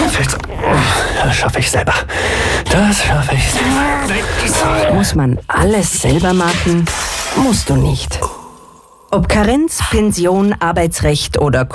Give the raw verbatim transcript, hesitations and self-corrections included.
fällt's. Das schaffe ich selber. Das schaffe ich. Muss man alles selber machen? Musst du nicht. Ob Karenz, Pension, Arbeitsrecht oder